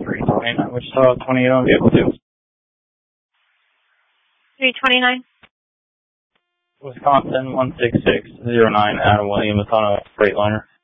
329 Wichita, 28 on vehicle 2. 329. Wisconsin 16609 Adam Williams on a Freightliner.